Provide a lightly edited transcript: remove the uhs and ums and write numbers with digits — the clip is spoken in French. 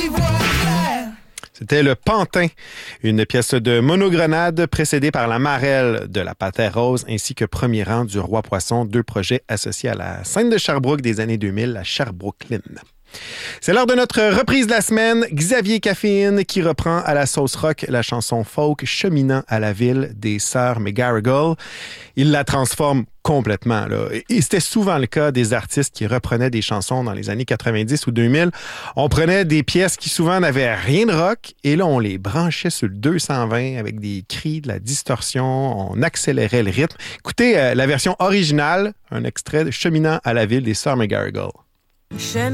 j'y vois clair. C'était le Pantin, une pièce de Monogrenade précédée par la Marelle de la Panthère Rose ainsi que Premier rang du Roi Poisson, deux projets associés à la scène de Sherbrooke des années 2000, la Sherbrookeline. C'est l'heure de notre reprise de la semaine. Xavier Caffeine qui reprend à la sauce rock la chanson folk Cheminant à la ville des sœurs McGarrigle. Il la transforme complètement, là. Et c'était souvent le cas des artistes qui reprenaient des chansons dans les années 90 ou 2000. On prenait des pièces qui souvent n'avaient rien de rock et là, on les branchait sur le 220 avec des cris, de la distorsion, on accélérait le rythme. Écoutez la version originale, un extrait de Cheminant à la ville des sœurs McGarrigle.